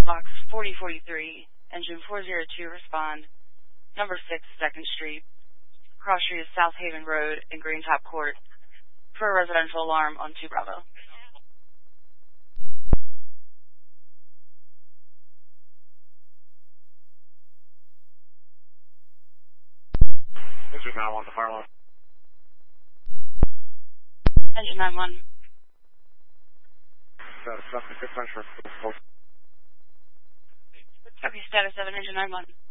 box 4043, engine 402, respond. Number 6, 2nd Street. Cross Street is South Haven Road in Green Top Court. For a residential alarm on 2 Bravo. Engine 9-1 to fire alarm. Engine 9-1. Status 7, good pressure. Okay, status 7, engine 9-1.